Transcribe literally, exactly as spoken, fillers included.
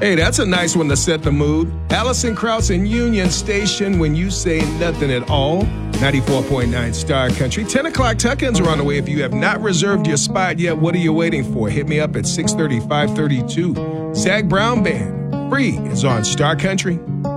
Hey, that's a nice one to set the mood. Allison Krauss and Union Station, when you say nothing at all. ninety-four point nine Star Country. ten o'clock tuck-ins are on the way. If you have not reserved your spot yet, what are you waiting for? Hit me up at six thirty, five thirty-two. Zach Brown Band, Free, is on Star Country.